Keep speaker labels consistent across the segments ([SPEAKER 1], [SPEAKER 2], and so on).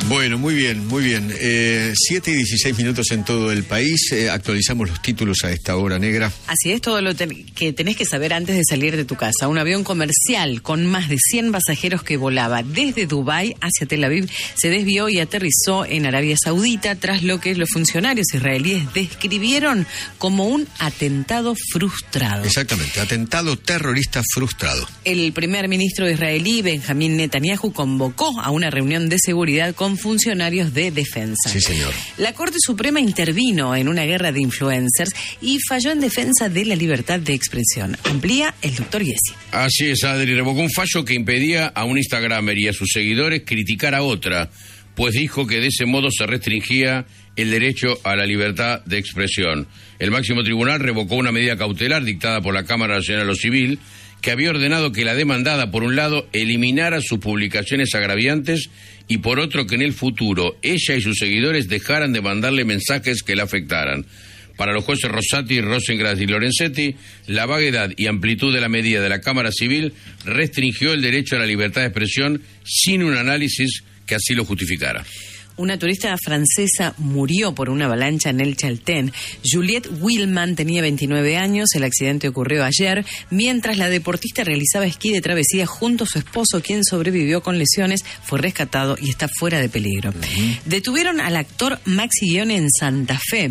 [SPEAKER 1] Bueno, muy bien, muy bien. 7:16 en todo el país. Actualizamos los títulos a esta hora negra.
[SPEAKER 2] Así es, todo lo que tenés que saber antes de salir de tu casa. Un avión comercial con más de 100 pasajeros que volaba desde Dubái hacia Tel Aviv se desvió y aterrizó en Arabia Saudita tras lo que los funcionarios israelíes describieron como un atentado frustrado.
[SPEAKER 1] Exactamente, atentado terrorista frustrado.
[SPEAKER 2] El primer ministro israelí, Benjamín Netanyahu, convocó a una reunión de seguridad con funcionarios de defensa.
[SPEAKER 1] Sí, señor.
[SPEAKER 2] La Corte Suprema intervino en una guerra de influencers y falló en defensa de la libertad de expresión. Amplía el doctor Yesi.
[SPEAKER 3] Así es, Adri. Revocó un fallo que impedía a un instagramer y a sus seguidores criticar a otra, pues dijo que de ese modo se restringía el derecho a la libertad de expresión. El máximo tribunal revocó una medida cautelar dictada por la Cámara Nacional de lo Civil, que había ordenado que la demandada, por un lado, eliminara sus publicaciones agraviantes y por otro, que en el futuro ella y sus seguidores dejaran de mandarle mensajes que la afectaran. Para los jueces Rosati, Rosengras y Lorenzetti, la vaguedad y amplitud de la medida de la Cámara Civil restringió el derecho a la libertad de expresión sin un análisis que así lo justificara.
[SPEAKER 2] Una turista francesa murió por una avalancha en el Chaltén. Juliette Willman tenía 29 años. El accidente ocurrió ayer, mientras la deportista realizaba esquí de travesía junto a su esposo, quien sobrevivió con lesiones, fue rescatado y está fuera de peligro. Detuvieron al actor Maxi Gione en Santa Fe.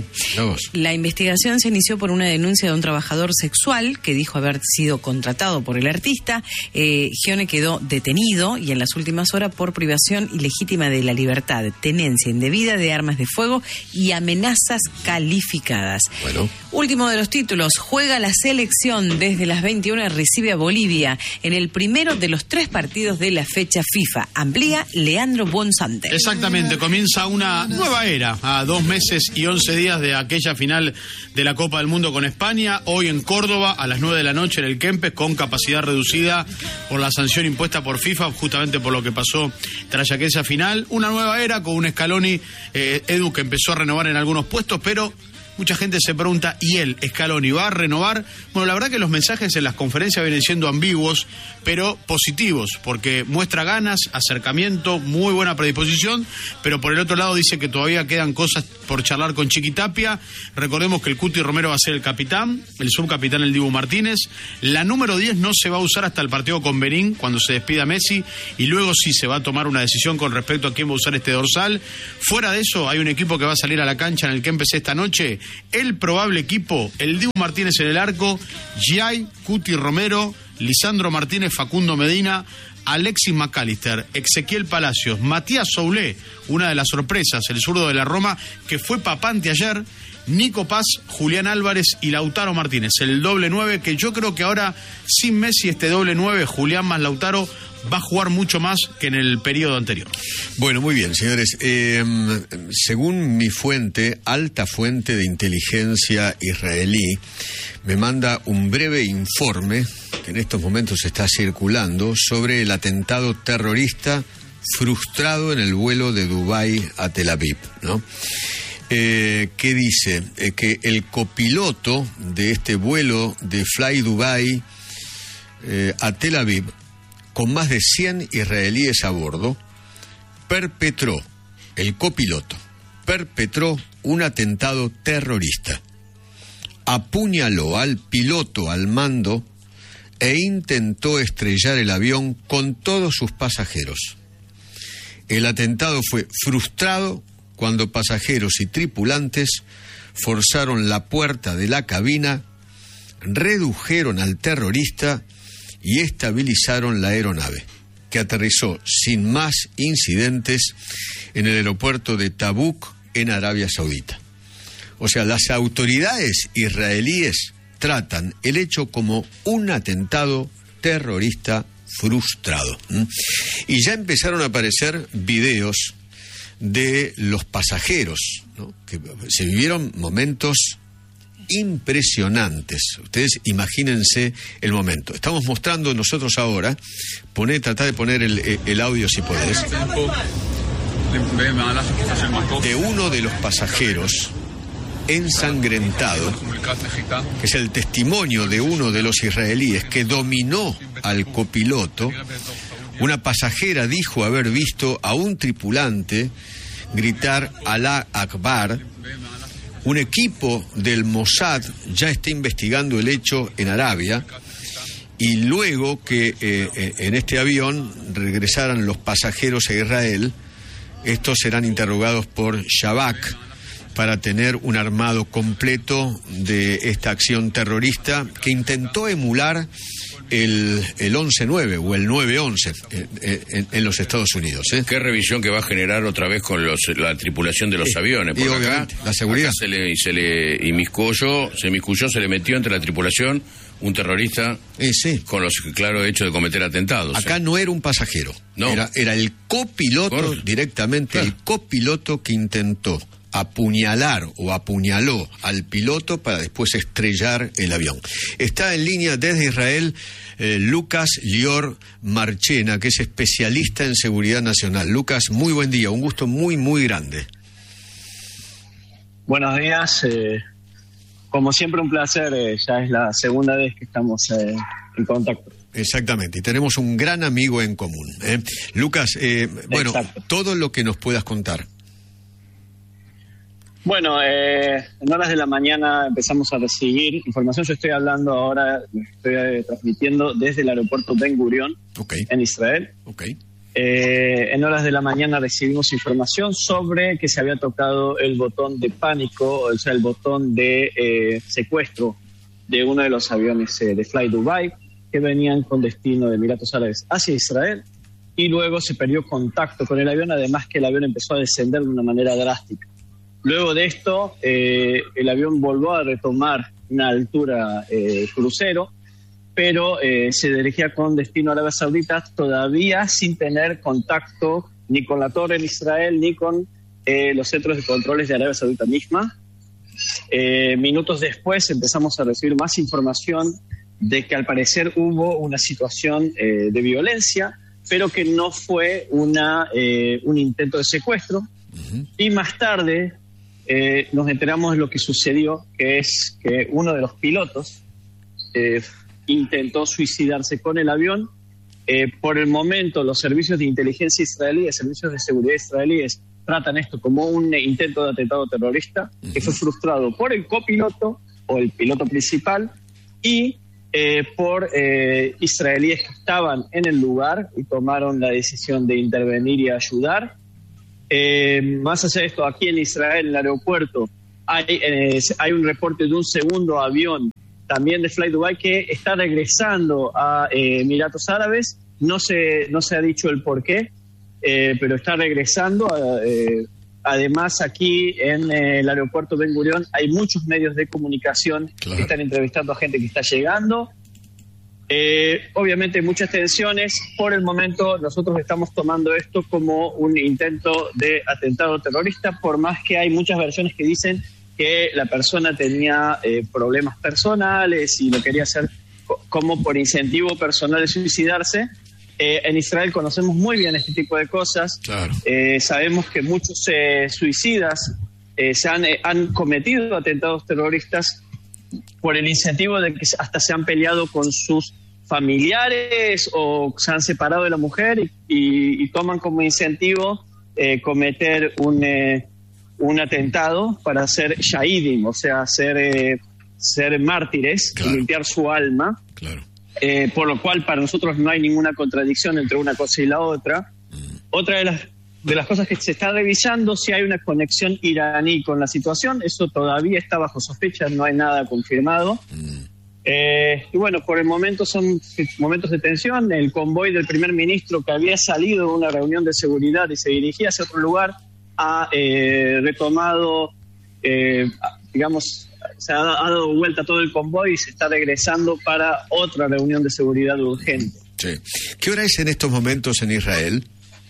[SPEAKER 2] La investigación se inició por una denuncia de un trabajador sexual que dijo haber sido contratado por el artista. Gione quedó detenido y en las últimas horas por privación ilegítima de la libertad, tenencia indebida de armas de fuego y amenazas calificadas.
[SPEAKER 1] Bueno.
[SPEAKER 2] Último de los títulos, juega la selección desde las 21, recibe a Bolivia en el primero de los 3 partidos de la fecha FIFA. Amplía Leandro Bonsanter.
[SPEAKER 4] Exactamente, comienza una nueva era a 2 meses y 11 días de aquella final de la Copa del Mundo con España, hoy en Córdoba a las 9 de la noche en el Kempes, con capacidad reducida por la sanción impuesta por FIFA, justamente por lo que pasó tras aquella final. Una nueva era con un Scaloni, Edu, que empezó a renovar en algunos puestos, pero mucha gente se pregunta, ¿y él, Scaloni, va a renovar? Bueno, la verdad que los mensajes en las conferencias vienen siendo ambiguos, pero positivos, porque muestra ganas, acercamiento, muy buena predisposición, pero por el otro lado dice que todavía quedan cosas por charlar con Chiqui Tapia. Recordemos que el Cuti Romero va a ser el capitán, el subcapitán el Dibu Martínez. La número 10 no se va a usar hasta el partido con Benín, cuando se despida Messi, y luego sí se va a tomar una decisión con respecto a quién va a usar este dorsal. Fuera de eso, hay un equipo que va a salir a la cancha en el Kempes esta noche. El probable equipo, el Dibu Martínez en el arco, Giai, Cuti Romero, Lisandro Martínez, Facundo Medina, Alexis McAllister, Ezequiel Palacios, Matías Soulé, una de las sorpresas, el zurdo de la Roma, que fue papá anteayer, Nico Paz, Julián Álvarez y Lautaro Martínez, el doble 9, que yo creo que ahora, sin Messi, este doble 9, Julián más Lautaro, va a jugar mucho más que en el periodo anterior.
[SPEAKER 1] Bueno, muy bien, señores. Según mi fuente, alta fuente de inteligencia israelí, me manda un breve informe que en estos momentos está circulando sobre el atentado terrorista frustrado en el vuelo de Dubái a Tel Aviv, ¿no? Que dice que el copiloto de este vuelo de Fly Dubai a Tel Aviv, con más de 100 israelíes a bordo, el copiloto perpetró un atentado terrorista. Apuñaló al piloto al mando e intentó estrellar el avión con todos sus pasajeros. El atentado fue frustrado cuando pasajeros y tripulantes forzaron la puerta de la cabina, redujeron al terrorista y estabilizaron la aeronave, que aterrizó sin más incidentes en el aeropuerto de Tabuk, en Arabia Saudita. O sea, las autoridades israelíes tratan el hecho como un atentado terrorista frustrado. Y ya empezaron a aparecer videos de los pasajeros, ¿no? Que se vivieron momentos impresionantes. Ustedes imagínense el momento. Estamos mostrando nosotros ahora, tratá de poner el audio si podés, de uno de los pasajeros ensangrentado, que es el testimonio de uno de los israelíes que dominó al copiloto, Una pasajera dijo haber visto a un tripulante gritar Alá Akbar. Un equipo del Mossad ya está investigando el hecho en Arabia, y luego que en este avión regresaran los pasajeros a Israel, estos serán interrogados por Shabak para tener un armado completo de esta acción terrorista que intentó emular el 11-9 o el 9-11 en los Estados Unidos.
[SPEAKER 3] ¿Qué revisión que va a generar otra vez con la tripulación de los aviones?
[SPEAKER 1] Porque y obviamente, la seguridad.
[SPEAKER 3] Se le inmiscuyó, se le metió entre la tripulación un terrorista con los claros hechos de cometer atentados.
[SPEAKER 1] Acá no era un pasajero,
[SPEAKER 3] no.
[SPEAKER 1] Era el copiloto, directamente el copiloto que intentó apuñalar o apuñaló al piloto para después estrellar el avión. Está en línea desde Israel Lucas Lior Marchena, que es especialista en seguridad nacional. Lucas, muy buen día, un gusto muy, muy grande.
[SPEAKER 5] Buenos días, como siempre un placer, ya es la segunda vez que estamos en contacto.
[SPEAKER 1] Exactamente, y tenemos un gran amigo en común. Lucas, bueno, todo lo que nos puedas contar.
[SPEAKER 5] Bueno, en horas de la mañana empezamos a recibir información. Yo estoy hablando ahora, estoy transmitiendo desde el aeropuerto Ben Gurion, en Israel. En horas de la mañana recibimos información sobre que se había tocado el botón de pánico, o sea, el botón de secuestro de uno de los aviones de Fly Dubai que venían con destino de Emiratos Árabes hacia Israel, y luego se perdió contacto con el avión, además que el avión empezó a descender de una manera drástica. Luego de esto, el avión volvió a retomar una altura crucero, pero se dirigía con destino a Arabia Saudita, todavía sin tener contacto ni con la torre en Israel, ni con los centros de controles de Arabia Saudita misma. Minutos después empezamos a recibir más información de que al parecer hubo una situación de violencia, pero que no fue un intento de secuestro. Y más tarde nos enteramos de lo que sucedió, que es que uno de los pilotos intentó suicidarse con el avión. Por el momento, los servicios de inteligencia israelíes, servicios de seguridad israelíes, tratan esto como un intento de atentado terrorista que fue frustrado por el copiloto o el piloto principal y por israelíes que estaban en el lugar y tomaron la decisión de intervenir y ayudar. Más allá de esto, aquí en Israel, en el aeropuerto, hay un reporte de un segundo avión también de Fly Dubai que está regresando a Emiratos Árabes. No se ha dicho el por qué, pero está regresando. Además, aquí en el aeropuerto Ben Gurion hay muchos medios de comunicación que están entrevistando a gente que está llegando. Obviamente muchas tensiones. Por el momento nosotros estamos tomando esto como un intento de atentado terrorista, por más que hay muchas versiones que dicen que la persona tenía problemas personales y lo quería hacer como por incentivo personal de suicidarse. En Israel conocemos muy bien este tipo de cosas. Sabemos que muchos suicidas han cometido atentados terroristas por el incentivo de que hasta se han peleado con sus familiares o se han separado de la mujer y toman como incentivo cometer un atentado para ser shahidim, o sea, ser mártires, limpiar su alma. Por lo cual para nosotros no hay ninguna contradicción entre una cosa y la otra. Otra de las cosas que se está revisando, si hay una conexión iraní con la situación, eso todavía está bajo sospecha, no hay nada confirmado. Y bueno, por el momento son momentos de tensión. El convoy del primer ministro, que había salido de una reunión de seguridad y se dirigía hacia otro lugar, ha retomado, se ha dado vuelta todo el convoy y se está regresando para otra reunión de seguridad urgente.
[SPEAKER 1] ¿Qué hora es en estos momentos en Israel?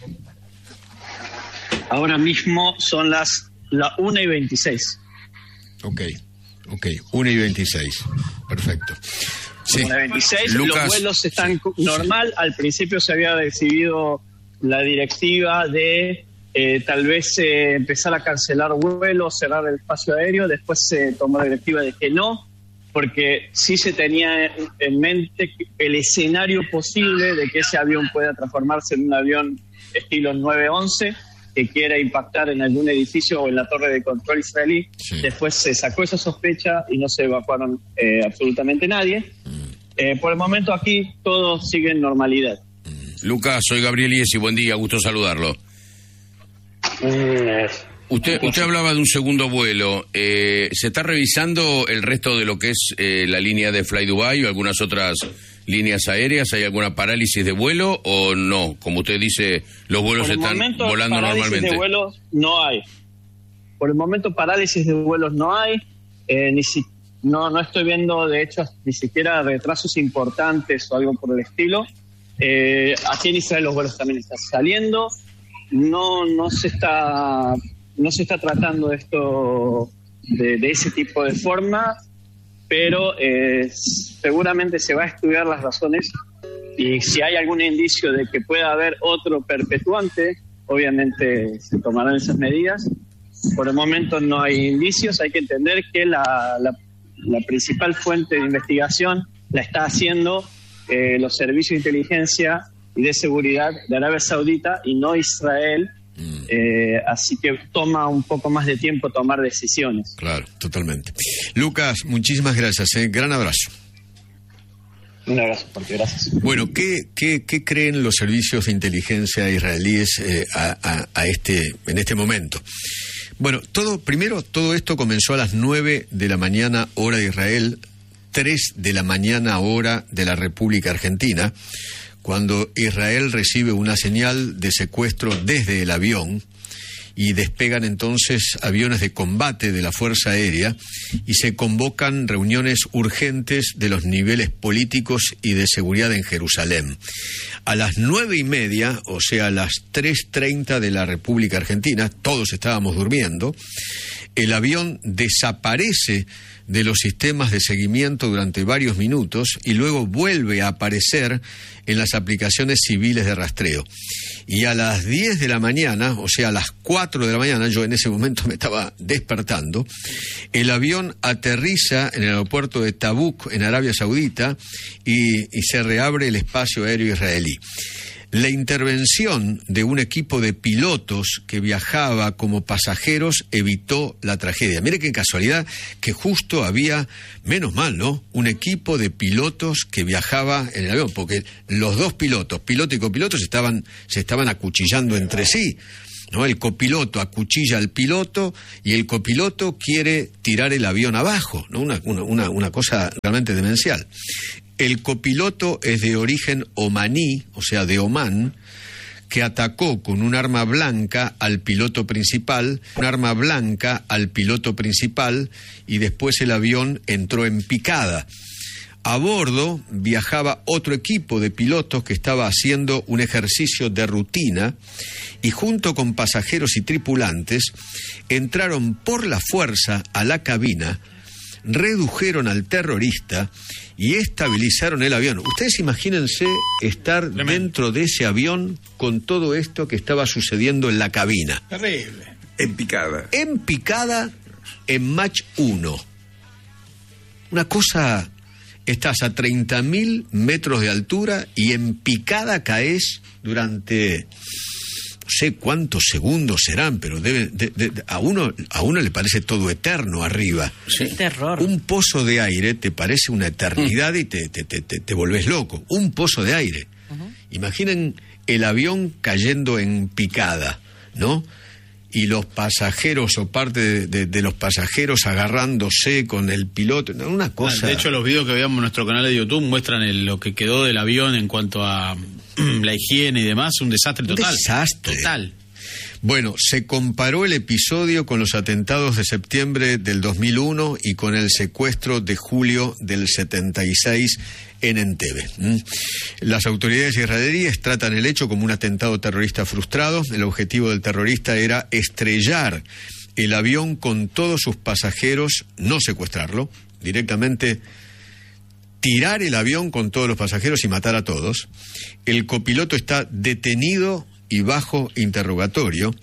[SPEAKER 5] Ahora mismo son la 1:26.
[SPEAKER 1] Ok, 1:26. Perfecto.
[SPEAKER 5] 1:26,
[SPEAKER 3] Lucas,
[SPEAKER 5] los vuelos están normal. Al principio se había recibido la directiva de tal vez empezar a cancelar vuelos, cerrar el espacio aéreo. Después se tomó la directiva de que no. porque sí se tenía en mente el escenario posible de que ese avión pueda transformarse en un avión estilo 911 que quiera impactar en algún edificio o en la torre de control israelí. Sí. Después se sacó esa sospecha y no se evacuaron absolutamente nadie. Por el momento aquí todo sigue en normalidad.
[SPEAKER 3] Lucas, soy Gabriel Iesi, buen día, gusto saludarlo. Usted hablaba de un segundo vuelo. ¿Se está revisando el resto de lo que es la línea de Fly Dubai o algunas otras líneas aéreas? ¿Hay alguna parálisis de vuelo o no? Como usted dice, los vuelos están volando normalmente.
[SPEAKER 5] De vuelos no hay. Por el momento parálisis de vuelos no hay. No estoy viendo, de hecho, ni siquiera retrasos importantes o algo por el estilo. Aquí en Israel los vuelos también están saliendo. No se está tratando esto de ese tipo de forma, pero seguramente se va a estudiar las razones y si hay algún indicio de que pueda haber otro perpetuante, obviamente se tomarán esas medidas. Por el momento no hay indicios. Hay que entender que la principal fuente de investigación la está haciendo los servicios de inteligencia y de seguridad de Arabia Saudita y no Israel. Así que toma un poco más de tiempo tomar decisiones.
[SPEAKER 1] Claro, totalmente. Lucas, muchísimas gracias, gran abrazo.
[SPEAKER 5] Un abrazo, porque gracias.
[SPEAKER 1] Bueno, ¿qué creen los servicios de inteligencia israelíes en este momento? Bueno, todo esto comenzó a las 9 de la mañana hora de Israel, 3 de la mañana hora de la República Argentina, cuando Israel recibe una señal de secuestro desde el avión y despegan entonces aviones de combate de la Fuerza Aérea y se convocan reuniones urgentes de los niveles políticos y de seguridad en Jerusalén. A las 9:30, o sea, a las 3:30 de la República Argentina, todos estábamos durmiendo, el avión desaparece de los sistemas de seguimiento durante varios minutos y luego vuelve a aparecer en las aplicaciones civiles de rastreo. Y a las 10 de la mañana, o sea, a las 4 de la mañana, yo en ese momento me estaba despertando, el avión aterriza en el aeropuerto de Tabuk, en Arabia Saudita, y se reabre el espacio aéreo israelí. La intervención de un equipo de pilotos que viajaba como pasajeros evitó la tragedia. Mire qué casualidad que justo había, menos mal, ¿no?, un equipo de pilotos que viajaba en el avión, porque los dos piloto y copiloto se estaban acuchillando entre sí, ¿no? El copiloto acuchilla al piloto y el copiloto quiere tirar el avión abajo, ¿no? Una cosa realmente demencial. El copiloto es de origen omaní, o sea, de Omán, que atacó con un arma blanca al piloto principal, y después el avión entró en picada. A bordo viajaba otro equipo de pilotos que estaba haciendo un ejercicio de rutina y junto con pasajeros y tripulantes entraron por la fuerza a la cabina, redujeron al terrorista y estabilizaron el avión. Ustedes imagínense estar dentro de ese avión con todo esto que estaba sucediendo en la cabina.
[SPEAKER 4] Terrible.
[SPEAKER 1] En picada, en Mach 1. Una cosa, estás a 30.000 metros de altura y en picada caes durante... no sé cuántos segundos serán, pero a uno le parece todo eterno arriba.
[SPEAKER 2] Sí. Terror.
[SPEAKER 1] Un pozo de aire te parece una eternidad y te volvés loco. Un pozo de aire. Imaginen el avión cayendo en picada, ¿no? Y los pasajeros o parte de los pasajeros agarrándose con el piloto, una cosa...
[SPEAKER 4] De hecho, los videos que veíamos en nuestro canal de YouTube muestran lo que quedó del avión en cuanto a la higiene y demás, un desastre total.
[SPEAKER 1] Un desastre.
[SPEAKER 4] Total.
[SPEAKER 1] Bueno, se comparó el episodio con los atentados de septiembre del 2001 y con el secuestro de julio del 76 en Entebbe. Las autoridades israelíes tratan el hecho como un atentado terrorista frustrado. El objetivo del terrorista era estrellar el avión con todos sus pasajeros, no secuestrarlo, directamente tirar el avión con todos los pasajeros y matar a todos. El copiloto está detenido y bajo interrogatorio.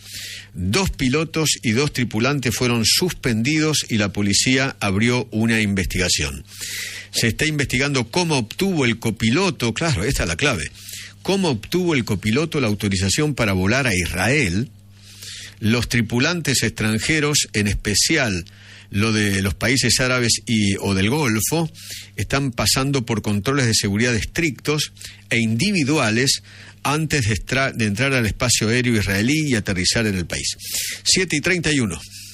[SPEAKER 1] 2 pilotos y 2 tripulantes fueron suspendidos y la policía abrió una investigación. Se está investigando cómo obtuvo el copiloto, claro, esta es la clave, cómo obtuvo el copiloto la autorización para volar a Israel. Los tripulantes extranjeros, en especial lo de los países árabes o del Golfo, están pasando por controles de seguridad estrictos e individuales antes de entrar al espacio aéreo israelí y aterrizar en el país. 7:31.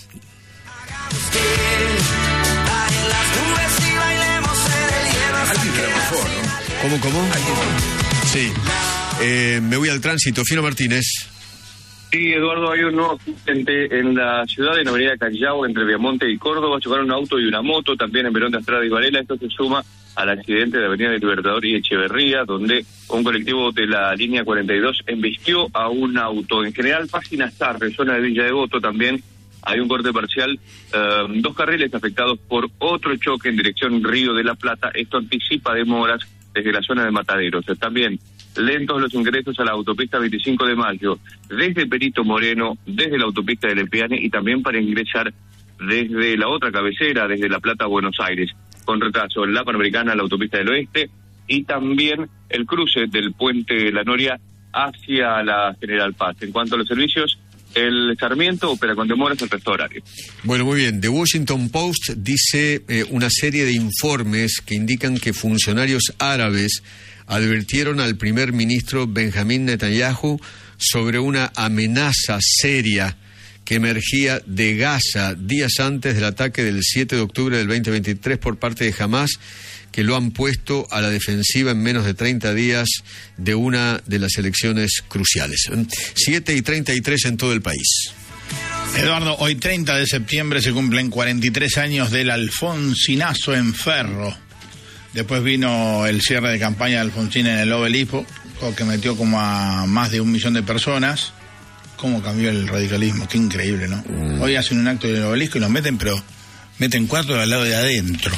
[SPEAKER 1] ¿Cómo? Sí. Me voy al tránsito. Fino Martínez.
[SPEAKER 6] Sí, Eduardo, hay un nuevo accidente en la ciudad, en la avenida Callao, entre Viamonte y Córdoba. Chocaron un auto y una moto, también en Verón de Estrada y Varela. Esto se suma al accidente de Avenida del Libertador y Echeverría, donde un colectivo de la línea 42 embistió a un auto. En general, Página Sarre, zona de Villa Devoto, también hay un corte parcial, 2 carriles afectados por otro choque en dirección Río de la Plata. Esto anticipa demoras desde la zona de Mataderos. También lentos los ingresos a la autopista 25 de Mayo, desde Perito Moreno, desde la autopista del Lepiane y también para ingresar desde la otra cabecera, desde La Plata a Buenos Aires. Con retraso en la Panamericana, la autopista del Oeste y también el cruce del puente La Noria hacia la General Paz. En cuanto a los servicios, el Sarmiento opera con demoras el resto horario.
[SPEAKER 1] Bueno, muy bien. The Washington Post dice una serie de informes que indican que funcionarios árabes advirtieron al primer ministro Benjamín Netanyahu sobre una amenaza seria que emergía de Gaza días antes del ataque del 7 de octubre del 2023 por parte de Hamás, que lo han puesto a la defensiva en menos de 30 días de una de las elecciones cruciales. 7:33 en todo el país.
[SPEAKER 7] Eduardo, hoy 30 de septiembre se cumplen 43 años del Alfonsinazo en Ferro. Después vino el cierre de campaña de Alfonsín en el Obelisco, que metió como a más de 1 millón de personas. ¿Cómo cambió el radicalismo? Qué increíble, ¿no? Hoy hacen un acto en el Obelisco y los meten, pero meten 4 al lado de adentro.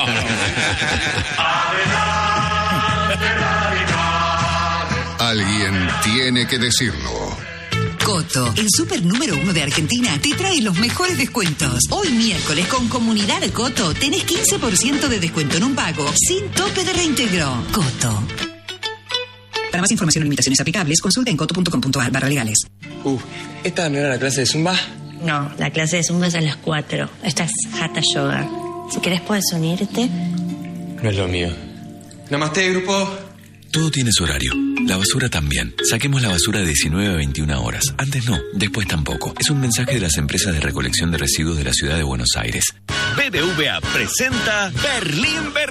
[SPEAKER 8] Alguien tiene que decirlo.
[SPEAKER 9] Coto, el súper número 1 de Argentina, te trae los mejores descuentos. Hoy miércoles con Comunidad Coto tenés 15% de descuento en un pago sin tope de reintegro. Coto. Para más información o limitaciones aplicables, consulta en coto.com.ar/legales.
[SPEAKER 10] ¿Esta no era la clase de Zumba?
[SPEAKER 11] No, la clase de Zumba es a las 4. Esta es Hatha Yoga. Si querés puedes unirte.
[SPEAKER 10] No es lo mío. Namaste, grupo.
[SPEAKER 12] Todo tiene su horario. La basura también. Saquemos la basura de 19 a 21 horas. Antes no, después tampoco. Es un mensaje de las empresas de recolección de residuos de la ciudad de Buenos Aires.
[SPEAKER 13] BBVA presenta Berlín.